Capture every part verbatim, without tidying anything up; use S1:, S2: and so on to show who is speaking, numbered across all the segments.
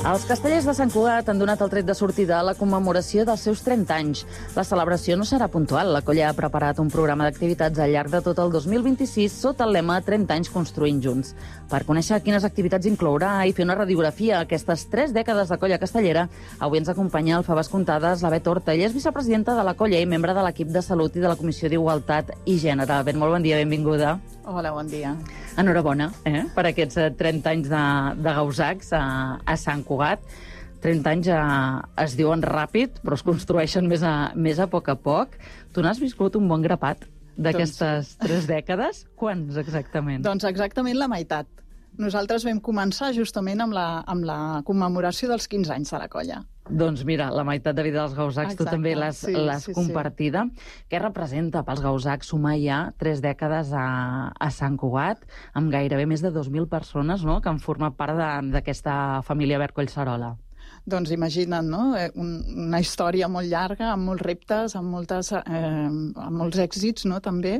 S1: Els castellers de Sant Cugat han donat el tret de sortida a la commemoració dels seus trenta anys. La celebració no serà puntual. La colla ha preparat un programa d'activitats al llarg de tot el dos mil vint-i-sis sota el lema trenta anys construint junts. Per conèixer quines activitats inclourà i fer una radiografia a aquestes tres dècades de colla castellera, avui ens acompanya el Faves Comptades, la Bet Horta. Ella és vicepresidenta de la colla i membre de l'equip de salut i de la Comissió d'Igualtat i Gènere. Bet, molt bon dia, benvinguda.
S2: Hola, bon dia.
S1: Enhorabona eh, per aquests trenta anys de, de Gausacs a, a Sant Cugat. trenta anys a, es diuen ràpid, però es construeixen més a, més a poc a poc. Tu n'has viscut un bon grapat d'aquestes doncs... tres dècades? Quants exactament?
S2: Doncs exactament la meitat. Nosaltres vam començar justament amb la, amb la commemoració dels quinze anys de la colla.
S1: Doncs mira, la meitat de vida dels Gausacs tu també l'has
S2: sí, sí,
S1: compartida. Sí. Què representa pels Gausacs sumar ja tres dècades a, a Sant Cugat, amb gairebé més de dos mil persones, no?, que han format part d'aquesta família Verd Collserola?
S2: Doncs imagina't, no?, una història molt llarga, amb molts reptes, amb, moltes, eh, amb molts èxits, no?, també.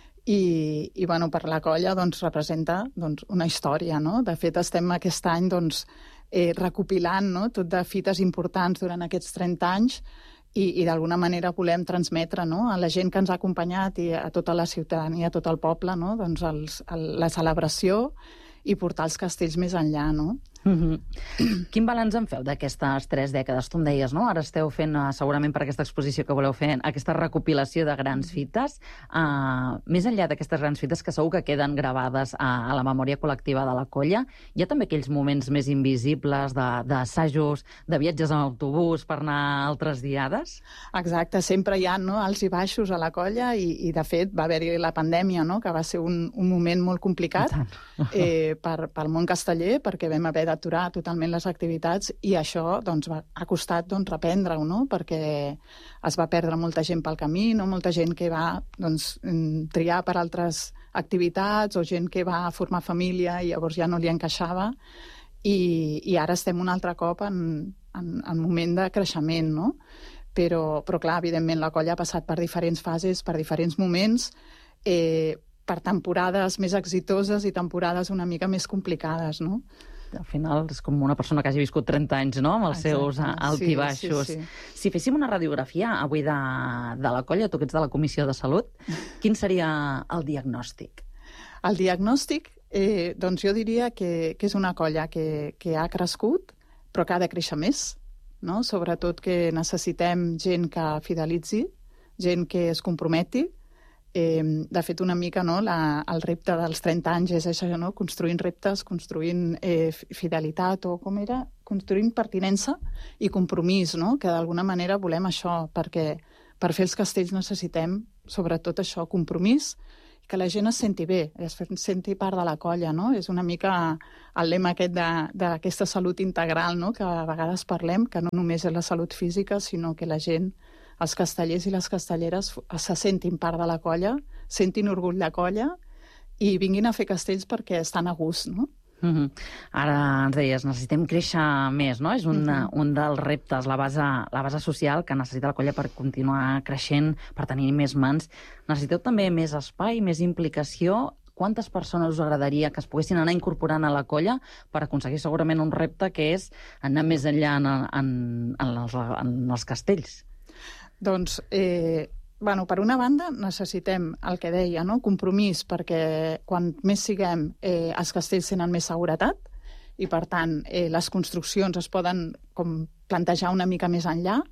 S2: I, i bueno, per la colla doncs, representa doncs, una història, no? De fet, estem aquest any doncs, eh, recopilant, no?, tot de fites importants durant aquests trenta anys i, i d'alguna manera volem transmetre, no?, a la gent que ens ha acompanyat i a tota la ciutadania, a tot el poble, no?, doncs els, el, la celebració i portar els castells més enllà, no?
S1: Mm-hmm. Quin balanç en feu d'aquestes tres dècades? Tu em deies, no? Ara esteu fent, uh, segurament per aquesta exposició que voleu fer, aquesta recopilació de grans fites. Uh, més enllà d'aquestes grans fites, que segur que queden gravades a, a la memòria col·lectiva de la colla, hi ha també aquells moments més invisibles d'assajos, de, de viatges en autobús per anar a altres diades?
S2: Exacte, sempre hi ha, no?, alts i baixos a la colla i, i de fet, va haver-hi la pandèmia, no?, que va ser un, un moment molt complicat eh, per, pel món casteller, perquè vam haver d'aturar totalment les activitats i això doncs, va, ha costat doncs, reprendre-ho, no?, perquè es va perdre molta gent pel camí, no? Molta gent que va doncs, triar per altres activitats o gent que va formar família i llavors ja no li encaixava i, i ara estem un altre cop en, en, en moment de creixement, no? Però, però clar, evidentment la colla ha passat per diferents fases, per diferents moments, eh, per temporades més exitoses i temporades una mica més complicades, no?
S1: Al final és com una persona que hagi viscut trenta anys, no?, amb els Exacte. seus alt i baixos. Sí, sí, sí. Si féssim una radiografia avui de, de la colla, tu que ets de la Comissió de Salut, quin seria el diagnòstic?
S2: El diagnòstic, eh, doncs jo diria que, que és una colla que, que ha crescut, però que ha de créixer més, no? Sobretot que necessitem gent que fidelitzi, gent que es comprometi. Eh, de fet, una mica no, la, el repte dels trenta anys és això, no? Construint reptes, construint eh, fidelitat o com era? Construint pertinença i compromís, no? Que d'alguna manera volem això, perquè per fer els castells necessitem sobretot això, compromís, que la gent es senti bé, es senti part de la colla, no? És una mica el lema aquest d'aquesta salut integral, no? Que a vegades parlem, que no només és la salut física, sinó que la gent, els castellers i les castelleres se sentin part de la colla, sentin orgull de colla i vinguin a fer castells perquè estan a gust, no?
S1: Mm-hmm. Ara ens deies, necessitem créixer més, no? És un, mm-hmm. un dels reptes, la base, la base social que necessita la colla per continuar creixent, per tenir més mans. Necessiteu també més espai, més implicació. Quantes persones us agradaria que es poguessin anar incorporant a la colla per aconseguir segurament un repte que és anar més enllà en, en, en, els, en els castells?
S2: Doncs, eh, bueno, per una banda necessitem el que deia, no? Compromís, perquè quan més siguem eh, els castells tenen més seguretat i per tant eh, les construccions es poden com, plantejar una mica més enllà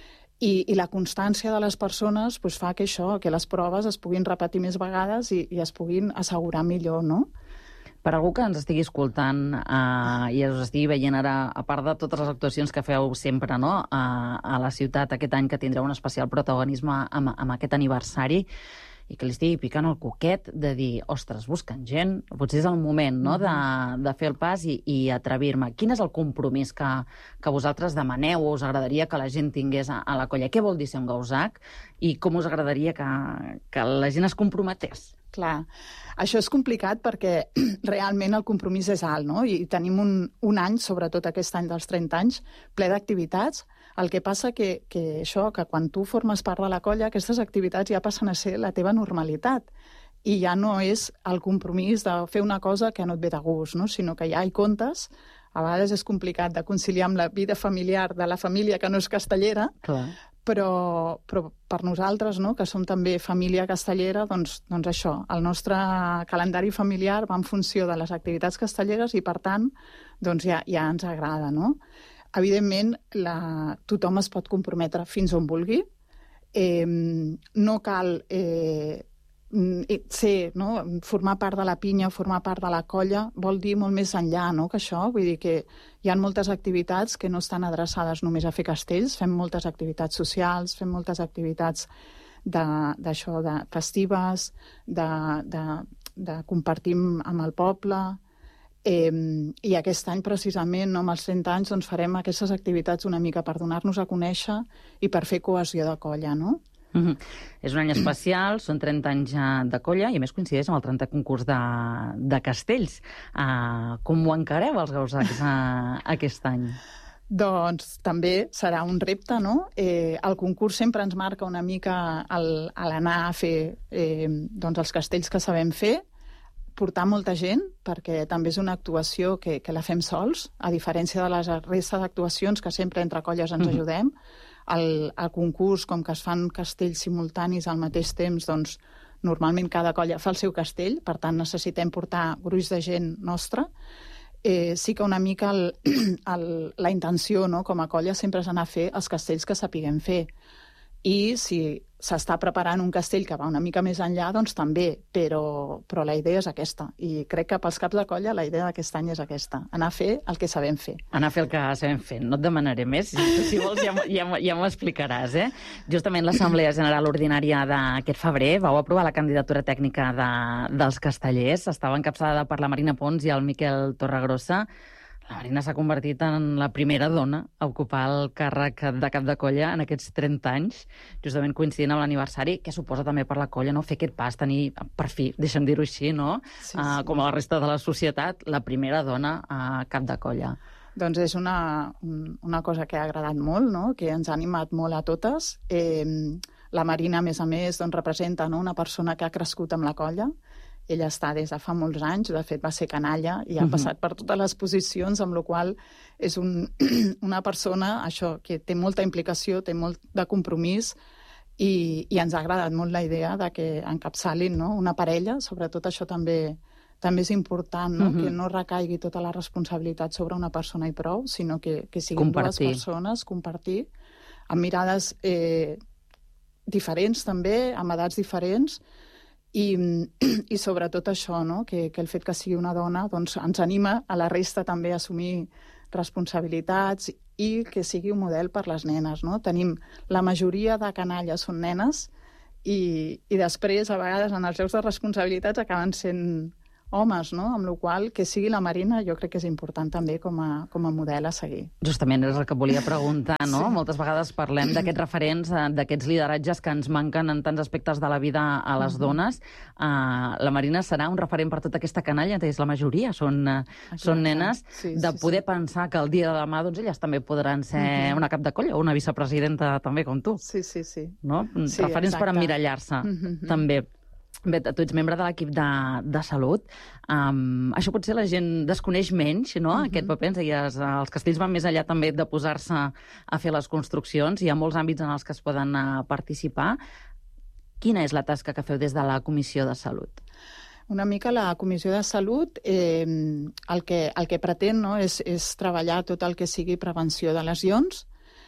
S2: i, i la constància de les persones pues, fa que això, que les proves es puguin repetir més vegades i, i es puguin assegurar millor, no?
S1: Per algú que ens estigui escoltant eh, i us estigui veient ara, a part de totes les actuacions que feu sempre, no?, a, a la ciutat aquest any, que tindrà un especial protagonisme amb, amb aquest aniversari, i que li estigui picant el coquet de dir, ostres, busquen gent, potser és el moment, no?, de, de fer el pas i, i atrevir-me. Quin és el compromís que, que vosaltres demaneu o us agradaria que la gent tingués a, a la colla? Què vol dir ser un gausac i com us agradaria que, que la gent es comprometés?
S2: Clar, això és complicat perquè realment el compromís és alt, no? I tenim un, un any, sobretot aquest any dels trenta anys, ple d'activitats. El que passa que, que això, que quan tu formes part de la colla, aquestes activitats ja passen a ser la teva normalitat. I ja no és el compromís de fer una cosa que no et ve de gust, no? Sinó que ja hi comptes a vegades és complicat de conciliar amb la vida familiar de la família que no és castellera,
S1: Clar.
S2: però, però per nosaltres, no?, que som també família castellera, doncs, doncs això, el nostre calendari familiar va en funció de les activitats castelleres i, per tant, doncs ja, ja ens agrada, no? Evidentment, la, tothom es pot comprometre fins on vulgui. Eh, no cal eh, ser, no?, formar part de la pinya, formar part de la colla, vol dir molt més enllà, no?, que això. Vull dir que hi ha moltes activitats que no estan adreçades només a fer castells, fem moltes activitats socials, fem moltes activitats d'això, de, de festives, de, de, de compartir amb el poble. Eh, I aquest any, precisament, no, amb els trenta anys, doncs farem aquestes activitats una mica per donar-nos a conèixer i per fer cohesió de colla, no?
S1: Mm-hmm. És un any especial, són trenta anys de colla i a més coincideix amb el trentè concurs de, de castells. Uh, com ho encareu els gausacs uh, aquest any?
S2: Doncs també serà un repte, no? Eh, el concurs sempre ens marca una mica l'anar a fer eh, doncs els castells que sabem fer, portar molta gent, perquè també és una actuació que, que la fem sols, a diferència de les restes d'actuacions que sempre entre colles ens ajudem. El, el concurs, com que es fan castells simultanis al mateix temps, doncs normalment cada colla fa el seu castell, per tant necessitem portar gruix de gent nostra. Eh, sí que una mica el, el, la intenció, no?, com a colla sempre és anar a fer els castells que sapiguem fer. I si s'està preparant un castell que va una mica més enllà, doncs també, però, però la idea és aquesta. I crec que pels caps de colla la idea d'aquest any és aquesta, anar a fer el que sabem fer.
S1: Anar a fer el que sabem fer. No et demanaré més, si, si vols ja, ja, ja m'ho explicaràs, eh? Justament l'Assemblea General Ordinària d'aquest febrer vau aprovar la candidatura tècnica de, dels castellers. Estava encapçalada per la Marina Pons i el Miquel Torregrossa. La Marina s'ha convertit en la primera dona a ocupar el càrrec de cap de colla en aquests trenta anys, justament coincidint amb l'aniversari, que suposa també per la colla, no?, fer aquest pas, tenir, per fi, deixa'm dir-ho així, no?, sí, sí. Uh, com a la resta de la societat, la primera dona a cap de colla.
S2: Doncs és una, una cosa que ha agradat molt, no?, que ens ha animat molt a totes. Eh, la Marina, a més a més, doncs, representa, no?, una persona que ha crescut amb la colla. Ella està des de fa molts anys, de fet va ser canalla i ha passat per totes les posicions, amb la qual és un, una persona això que té molta implicació, té molt de compromís i, i ens ha agradat molt la idea de que encapçalin, no?, una parella. Sobretot això també, també és important, no?, uh-huh. que no recaigui tota la responsabilitat sobre una persona i prou, sinó que, que siguin compartir. Dues persones, compartir, amb mirades eh, diferents també, amb edats diferents. I, i sobretot això, no?, que, que el fet que sigui una dona doncs, ens anima a la resta també a assumir responsabilitats i que sigui un model per les nenes, no? Tenim la majoria de canalles són nenes i, i després, a vegades, en els llocs de responsabilitats acaben sent homes, no? Amb la qual que sigui la Marina jo crec que és important també com a, com a model a seguir.
S1: Justament és el que volia preguntar, no? Sí. Moltes vegades parlem d'aquests referents, d'aquests lideratges que ens manquen en tants aspectes de la vida a les uh-huh. dones. Uh, la Marina serà un referent per tota aquesta canalla, és la majoria, són, uh, són nenes, sí, de sí, poder sí. pensar que el dia de demà doncs, elles també podran ser uh-huh. una cap de colla o una vicepresidenta també com tu.
S2: Sí, sí, sí.
S1: No? Sí, referents exacte. Per emmirallar-se, uh-huh. també. Bé, tu ets membre de l'equip de, de salut. Um, això potser la gent desconeix menys, no?, uh-huh. aquest paper. Ens deies, els castells van més enllà també de posar-se a fer les construccions. Hi ha molts àmbits en els que es poden uh, participar. Quina és la tasca que feu des de la Comissió de Salut?
S2: Una mica la Comissió de Salut eh, el, que, el que pretén, no?, és, és treballar tot el que sigui prevenció de lesions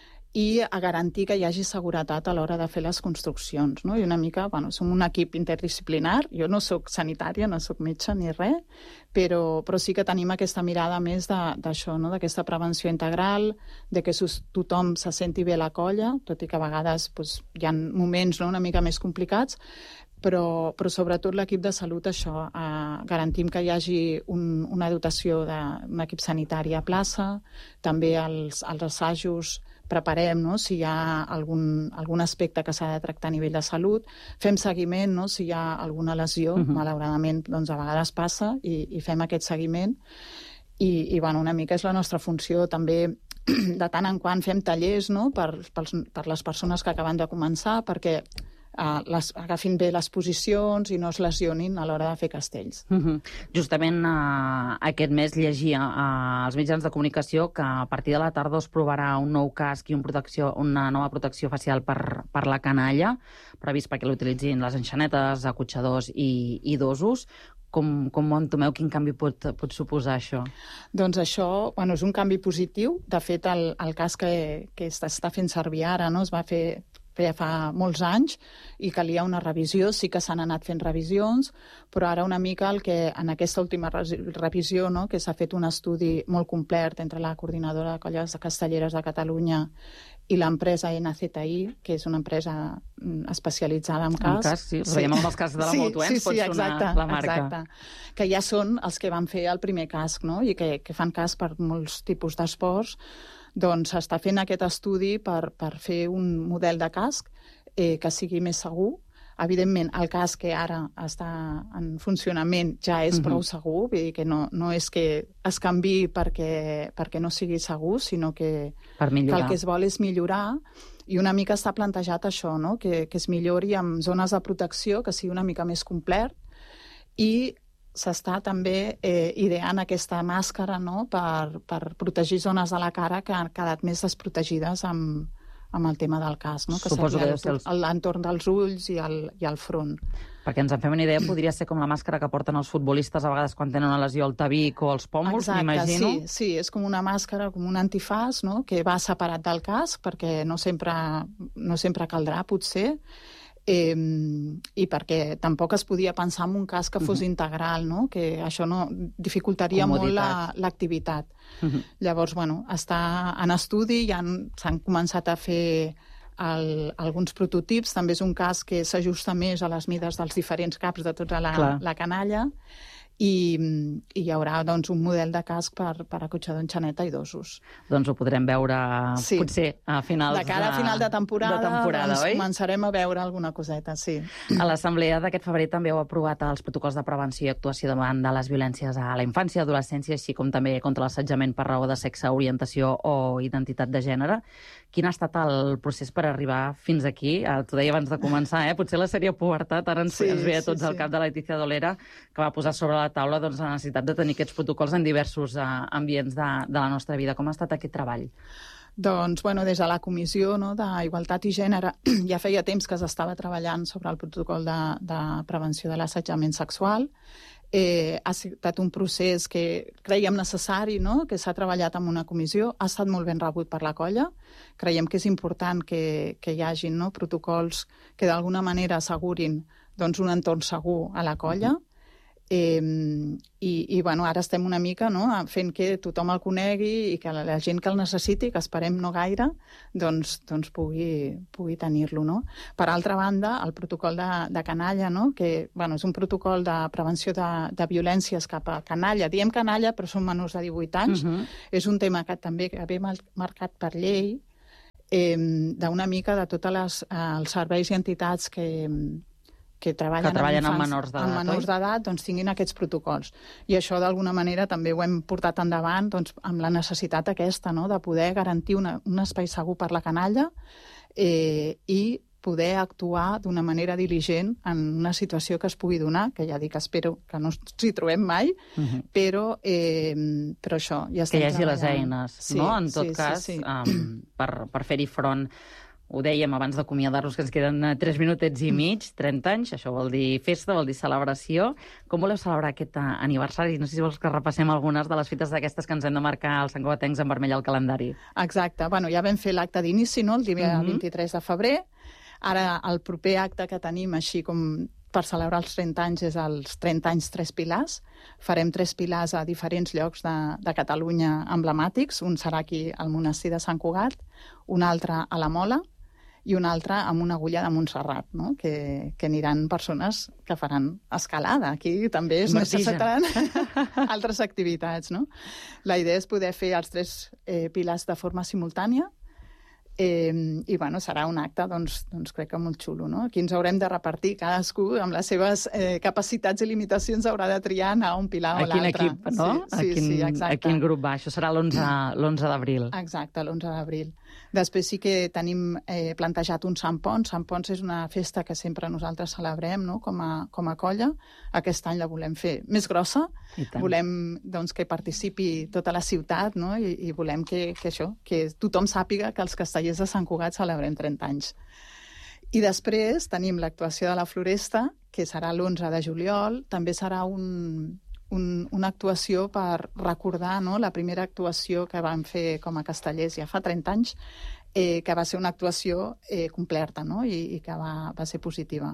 S2: i a garantir que hi hagi seguretat a l'hora de fer les construccions, no? I una mica, bueno, som un equip interdisciplinar, jo no sóc sanitària, no sóc metge ni res, però, però sí que tenim aquesta mirada més d'això, no?, d'aquesta prevenció integral, de que tothom se senti bé a la colla, tot i que a vegades doncs, hi ha moments, no?, una mica més complicats, però, però sobretot l'equip de salut, això, eh, garantim que hi hagi un, una dotació d'un equip sanitari a plaça, també els, els assajos preparem, no?, si hi ha algun, algun aspecte que s'ha de tractar a nivell de salut, fem seguiment, no?, si hi ha alguna lesió, uh-huh. malauradament doncs a vegades passa, i, i fem aquest seguiment, i, i bueno, una mica és la nostra funció també. De tant en quant fem tallers, no?, per, per, per les persones que acaben de començar, perquè uh, les, agafin bé les posicions i no es lesionin a l'hora de fer castells.
S1: Uh-huh. Justament uh, aquest mes llegia uh, als mitjans de comunicació que a partir de la tardor es provarà un nou casc i un protecció, una nova protecció facial per, per la canalla, previst perquè l'utilitzin les enxanetes, acotxadors i, i dosos. Com, com ho entomeu? Quin canvi pot, pot suposar això?
S2: Doncs això bueno, és un canvi positiu. De fet, el, el cas que, que està fent servir ara no? Es va fer feia fa molts anys i calia una revisió. Sí que s'han anat fent revisions, però ara una mica el que en aquesta última revisió, no? Que s'ha fet un estudi molt complet entre la Coordinadora de Colles Castelleres de Catalunya i l'empresa N Z I, que és una empresa especialitzada en cas.
S1: En cas, sí. sí. Veiem amb els casos de la Moto, eh?
S2: Sí, sí,
S1: pot
S2: sí,
S1: sonar
S2: exacte,
S1: la marca.
S2: Exacte. Que ja són els que van fer el primer casc, no? I que, que fan casc per molts tipus d'esports. Doncs s'està fent aquest estudi per, per fer un model de casc eh, que sigui més segur. Evidentment, el casc que ara està en funcionament ja és uh-huh. prou segur, vull dir que no, no és que es canviï perquè, perquè no sigui segur, sinó que, que el que es vol és millorar, i una mica està plantejat això, no? que, que es millori amb zones de protecció, que sigui una mica més complet, i s'està també eh, ideant aquesta màscara, no? per, per protegir zones de la cara que han quedat més desprotegides amb, amb el tema del cas, no? Que
S1: Suposo
S2: seria
S1: que els...
S2: l'entorn dels ulls i el, i el front.
S1: Perquè ens en fem una idea, podria ser com la màscara que porten els futbolistes a vegades quan tenen una lesió al tabic o als pòmuls, m'imagino.
S2: Sí, sí, és com una màscara, com un antifàs, no? Que va separat del casc, perquè no sempre, no sempre caldrà, potser, Eh, i perquè tampoc es podia pensar en un casc que fos uh-huh. integral, no? Que això no dificultaria
S1: Comoditat.
S2: molt l'activitat.
S1: Uh-huh.
S2: Llavors, bueno, està en estudi, ja s'han començat a fer el, alguns prototips, també és un casc que s'ajusta més a les mides dels diferents caps de tota la, la canalla, i, i hi haurà doncs, un model de casc per, per acotxador, enxaneta i dosos.
S1: Doncs ho podrem veure
S2: sí.
S1: potser a finals de...
S2: De cara a final de temporada,
S1: de temporada
S2: doncs,
S1: oi?
S2: Començarem a veure alguna coseta, sí.
S1: A l'assemblea d'aquest febrer també heu aprovat els protocols de prevenció i actuació davant de les violències a la infància i adolescència, així com també contra l'assetjament per raó de sexe, orientació o identitat de gènere. Quin ha estat el procés per arribar fins aquí? Eh, T'ho deia abans de començar, eh? Potser la sèrie Pubertat ara ens, sí, ens ve a tots sí, al sí. cap de Letícia Dolera, que va posar sobre la taula doncs, la necessitat de tenir aquests protocols en diversos uh, ambients de, de la nostra vida. Com ha estat aquest treball?
S2: Doncs, bueno, des de la Comissió, no, d'Igualtat i Gènere ja feia temps que s'estava treballant sobre el protocol de, de prevenció de l'assetjament sexual. Eh, ha estat un procés que creiem necessari, no? Que s'ha treballat amb una comissió, ha estat molt ben rebut per la colla. Creiem que és important que, que hi hagin, no? Protocols que d'alguna manera assegurin doncs, un entorn segur a la colla. Eh, i, i bueno, ara estem una mica, no? Fent que tothom el conegui i que la, la gent que el necessiti, que esperem no gaire, doncs, doncs pugui, pugui tenir-lo, no? Per altra banda, el protocol de, de canalla, no? Que bueno, és un protocol de prevenció de, de violències cap a canalla. Diem canalla, però són menors de divuit anys. Uh-huh. És un tema que també ve marcat per llei, eh, d'una mica de tots eh, els serveis i entitats que... que treballen,
S1: que treballen
S2: amb,
S1: amb menors d'edat,
S2: amb menors d'edat, doncs tinguin aquests protocols. I això, d'alguna manera, també ho hem portat endavant doncs, amb la necessitat aquesta, no?, de poder garantir una, un espai segur per la canalla eh, i poder actuar d'una manera diligent en una situació que es pugui donar, que ja dic, espero que no ens hi trobem mai, uh-huh. però, eh, però això, ja estem treballant.
S1: Que hi hagi les eines,
S2: sí,
S1: no?, en tot
S2: sí,
S1: cas,
S2: sí, sí.
S1: Um, per, per fer-hi front. Ho dèiem abans d'acomiadar-nos, que ens queden tres minutets i mig, trenta anys, això vol dir festa, vol dir celebració. Com voleu celebrar aquest aniversari? No sé si vols que repassem algunes de les fites d'aquestes que ens hem de marcar els santcugatencs en vermell al calendari.
S2: Exacte. Bueno, ja vam fer l'acte d'inici, no?, el dia uh-huh. vint-i-tres de febrer. Ara, el proper acte que tenim, així com per celebrar els trenta anys, és els trenta anys Tres Pilars. Farem tres pilars a diferents llocs de, de Catalunya emblemàtics. Un serà aquí al monestir de Sant Cugat, un altre a la Mola, i una altra amb una agulla de Montserrat, no? que, que aniran persones que faran escalada. Aquí també es necessitaran altres activitats. No? La idea és poder fer els tres eh, pilars de forma simultània, Eh, I, bueno, serà un acte, doncs, doncs crec que molt xulo, no? Aquí ens haurem de repartir, cadascú, amb les seves eh, capacitats i limitacions, haurà de triar anar a un pilar o l'altre.
S1: A quin equip, no?
S2: Sí, sí,
S1: a, quin,
S2: sí, exacte.
S1: a quin grup va? Això serà l'onze d'abril.
S2: Exacte, l'onze d'abril. Després sí que tenim eh, plantejat un Sant Ponç. Sant Ponç és una festa que sempre nosaltres celebrem, no? com, a, com a colla. Aquest any la volem fer més grossa. Volem, doncs, que participi tota la ciutat, no? I, i volem que, que això, que tothom sàpiga que els castellers de Sant Cugat celebrem trenta anys. I després tenim l'actuació de la Floresta, que serà l'onze de juliol. També serà un, un, una actuació per recordar, no?, la primera actuació que vam fer com a castellers ja fa trenta anys, eh, que va ser una actuació eh, completa, no?, i, i que va, va ser positiva.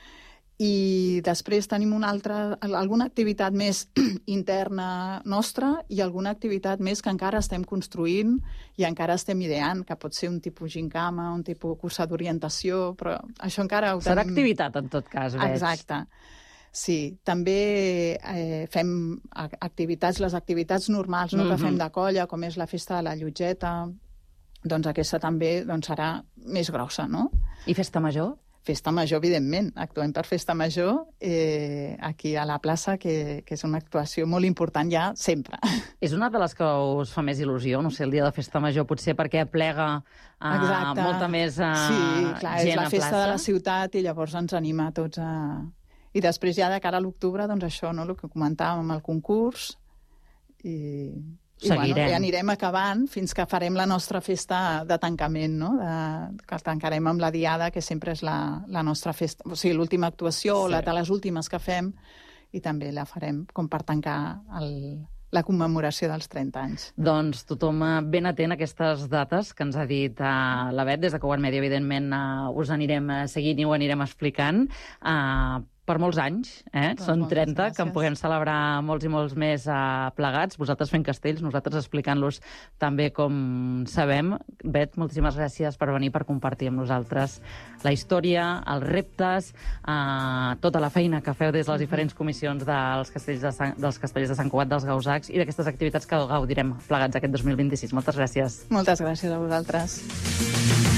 S2: I després tenim una altra, alguna activitat més interna nostra i alguna activitat més que encara estem construint i encara estem ideant, que pot ser un tipus gincama, un tipus cursa d'orientació, però això encara ho tenim...
S1: Serà activitat, en tot cas, veig.
S2: Exacte. Sí, també eh, fem activitats, les activitats normals, no, mm-hmm. que fem de colla, com és la festa de la Llotgeta, doncs aquesta també doncs, serà més grossa, no?
S1: I festa major?
S2: Festa major, evidentment. Actuem per Festa Major eh, aquí a la plaça, que, que és una actuació molt important ja sempre.
S1: És una de les que us fa més il·lusió, no sé, el dia de Festa Major, potser perquè aplega eh, molta més eh,
S2: sí, clar,
S1: gent
S2: és la
S1: a
S2: festa
S1: plaça.
S2: de la ciutat i llavors ens anima a tots a... I després ja de cara a l'octubre, doncs això, no?, el que comentàvem amb el concurs i... I bueno, ja anirem acabant fins que farem la nostra festa de tancament, no? De, que tancarem amb la Diada, que sempre és la, la nostra festa, o sigui, l'última actuació, sí. La de les últimes que fem, i també la farem com per tancar el, la commemoració dels trenta anys.
S1: Doncs tothom ben atent a aquestes dates que ens ha dit uh, la Bet. Des de Cugat Mèdia, evidentment, uh, us anirem seguint i ho anirem explicant. Uh, per molts anys, eh? Doncs són trenta, gràcies. Que en puguem celebrar molts i molts més uh, plegats, vosaltres fent castells, nosaltres explicant-los també com sabem. Bet, moltíssimes gràcies per venir, per compartir amb nosaltres la història, els reptes, uh, tota la feina que feu des de les diferents comissions dels castells de Sant, dels castellers de Sant Cugat, dels Gausacs, i d'aquestes activitats que gaudirem plegats aquest dos mil vint-i-sis. Moltes gràcies.
S2: Moltes gràcies a vosaltres.